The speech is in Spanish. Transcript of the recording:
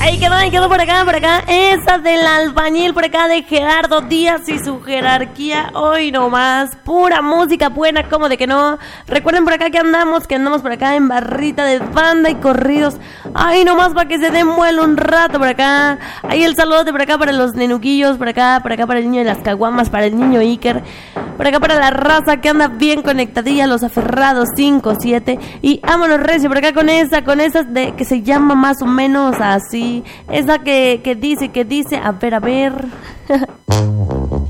Ahí quedó por acá. Esa del albañil por acá de Gerardo Díaz y su jerarquía. Hoy nomás, pura música buena, como de que no. Recuerden por acá que andamos por acá en barrita de banda y corridos. Ahí nomás para que se den vuelo un rato por acá. Ahí el saludo por acá para los nenuquillos, por acá para el niño de las caguamas, para el niño Iker. Por acá para la raza que anda bien conectadilla, los aferrados 5-7. Y vámonos recio por acá con esa de que se llama más o menos así. Esa que dice, a ver.